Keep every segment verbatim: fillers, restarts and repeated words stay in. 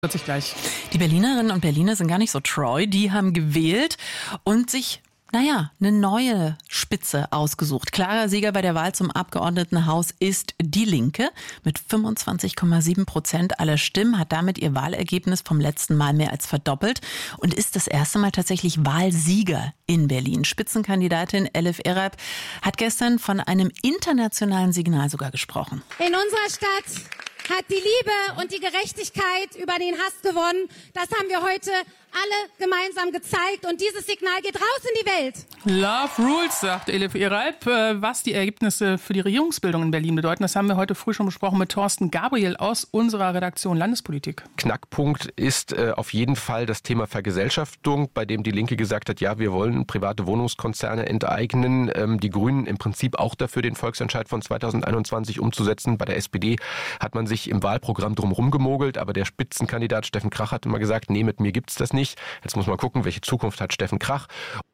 Hört sich gleich. Die Berlinerinnen und Berliner sind gar nicht so treu. Die haben gewählt und sich, naja, eine neue Spitze ausgesucht. Klarer Sieger bei der Wahl zum Abgeordnetenhaus ist Die Linke. Mit fünfundzwanzig Komma sieben Prozent aller Stimmen hat damit ihr Wahlergebnis vom letzten Mal mehr als verdoppelt und ist das erste Mal tatsächlich Wahlsieger in Berlin. Spitzenkandidatin Elif Erab hat gestern von einem internationalen Signal sogar gesprochen. In unserer Stadt hat die Liebe und die Gerechtigkeit über den Hass gewonnen. Das haben wir heute alle gemeinsam gezeigt und dieses Signal geht raus in die Welt. Love rules, sagt Elif Erab. Was die Ergebnisse für die Regierungsbildung in Berlin bedeuten, das haben wir heute früh schon besprochen mit Thorsten Gabriel aus unserer Redaktion Landespolitik. Knackpunkt ist äh, auf jeden Fall das Thema Vergesellschaftung, bei dem die Linke gesagt hat, ja, wir wollen private Wohnungskonzerne enteignen. Ähm, die Grünen im Prinzip auch dafür, den Volksentscheid von zweitausendeinundzwanzig umzusetzen. Bei der S P D hat man sich im Wahlprogramm drumherum gemogelt, aber der Spitzenkandidat Steffen Krach hat immer gesagt, nee, mit mir gibt's das nicht. Jetzt muss man gucken, welche Zukunft hat Steffen Krach.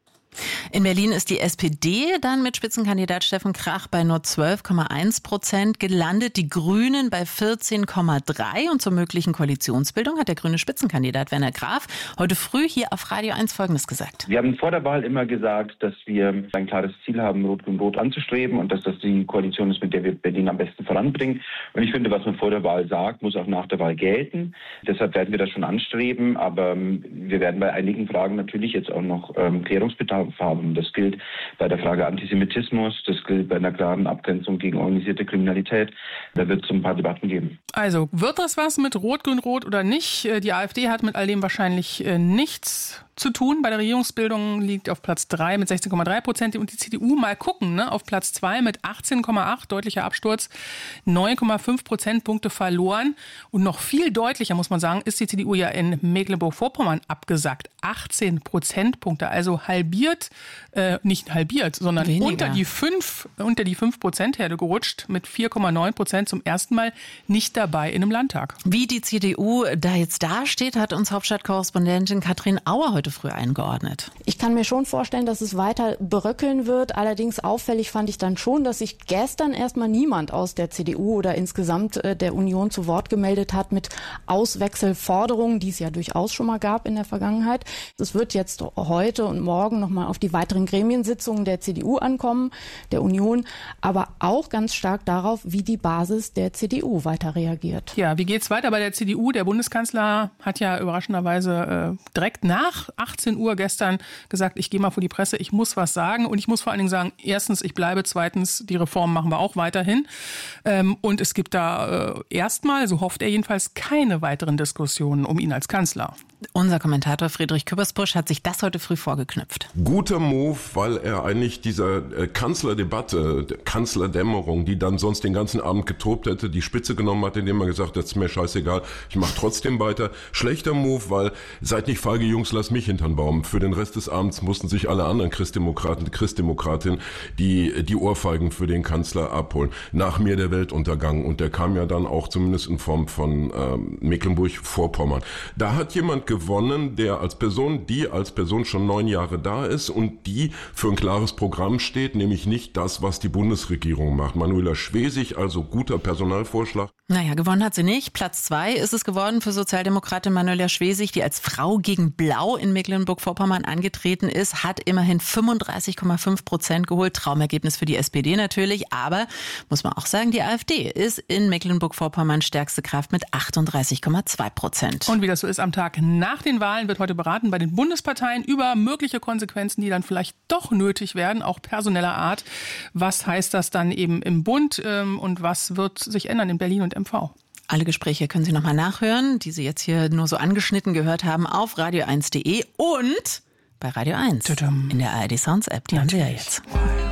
In Berlin ist die S P D dann mit Spitzenkandidat Steffen Krach bei nur zwölf Komma eins Prozent gelandet, die Grünen bei vierzehn Komma drei und zur möglichen Koalitionsbildung hat der grüne Spitzenkandidat Werner Graf heute früh hier auf Radio eins Folgendes gesagt. Wir haben vor der Wahl immer gesagt, dass wir ein klares Ziel haben, Rot-Grün-Rot anzustreben und dass das die Koalition ist, mit der wir Berlin am besten voranbringen. Und ich finde, was man vor der Wahl sagt, muss auch nach der Wahl gelten. Deshalb werden wir das schon anstreben, aber wir werden bei einigen Fragen natürlich jetzt auch noch ähm, Klärungsbedarf haben. Das gilt bei der Frage Antisemitismus, das gilt bei einer klaren Abgrenzung gegen organisierte Kriminalität. Da wird es ein paar Debatten geben. Also, wird das was mit Rot-Grün-Rot oder nicht? Die AfD hat mit all dem wahrscheinlich nichts zu tun. Bei der Regierungsbildung liegt auf Platz drei mit sechzehn Komma drei Prozent und die C D U mal gucken, ne, auf Platz zwei mit achtzehn Komma acht, deutlicher Absturz, neun Komma fünf Prozentpunkte verloren und noch viel deutlicher, muss man sagen, ist die C D U ja in Mecklenburg-Vorpommern abgesackt. achtzehn Prozentpunkte, also halbiert, äh, nicht halbiert, sondern Weniger. unter die fünf, unter die fünf Prozent Herde gerutscht, mit vier Komma neun Prozent zum ersten Mal nicht dabei in einem Landtag. Wie die C D U da jetzt dasteht, hat uns Hauptstadtkorrespondentin Katrin Auer heute früh eingeordnet. Ich kann mir schon vorstellen, dass es weiter bröckeln wird. Allerdings auffällig fand ich dann schon, dass sich gestern erstmal niemand aus der C D U oder insgesamt der Union zu Wort gemeldet hat mit Auswechselforderungen, die es ja durchaus schon mal gab in der Vergangenheit. Es wird jetzt heute und morgen nochmal auf die weiteren Gremiensitzungen der C D U ankommen, der Union, aber auch ganz stark darauf, wie die Basis der C D U weiter reagiert. Ja, wie geht's weiter bei der C D U? Der Bundeskanzler hat ja überraschenderweise äh, direkt nach achtzehn Uhr gestern gesagt, ich gehe mal vor die Presse, ich muss was sagen und ich muss vor allen Dingen sagen, erstens, ich bleibe, zweitens, die Reformen machen wir auch weiterhin ähm, und es gibt da äh, erstmal, so hofft er jedenfalls, keine weiteren Diskussionen um ihn als Kanzler. Unser Kommentator Friedrich Küppersbusch hat sich das heute früh vorgeknüpft. Guter Move, weil er eigentlich dieser äh, Kanzlerdebatte, der Kanzlerdämmerung, die dann sonst den ganzen Abend getobt hätte, die Spitze genommen hat, indem er gesagt hat, das ist mir scheißegal, ich mache trotzdem weiter. Schlechter Move, weil seid nicht feige Jungs, lasst mich hintern Baum. Für den Rest des Abends mussten sich alle anderen Christdemokraten, Christdemokratinnen die, die Ohrfeigen für den Kanzler abholen. Nach mir der Weltuntergang und der kam ja dann auch zumindest in Form von ähm, Mecklenburg-Vorpommern. Da hat jemand gewonnen, der als Person, die als Person schon neun Jahre da ist und die für ein klares Programm steht, nämlich nicht das, was die Bundesregierung macht. Manuela Schwesig, also guter Personalvorschlag. Naja, gewonnen hat sie nicht. Platz zwei ist es geworden für Sozialdemokratin Manuela Schwesig, die als Frau gegen Blau in Mecklenburg-Vorpommern angetreten ist, hat immerhin fünfunddreißig Komma fünf Prozent geholt. Traumergebnis für die S P D natürlich, aber muss man auch sagen, die AfD ist in Mecklenburg-Vorpommern stärkste Kraft mit achtunddreißig Komma zwei Prozent. Und wie das so ist am Tag nach den Wahlen, wird heute beraten bei den Bundesparteien über mögliche Konsequenzen, die dann vielleicht doch nötig werden, auch personeller Art. Was heißt das dann eben im Bund und was wird sich ändern in Berlin und M V? Alle Gespräche können Sie nochmal nachhören, die Sie jetzt hier nur so angeschnitten gehört haben, auf radio eins punkt de und bei Radio eins in der A R D Sounds App. Die haben Sie ja jetzt.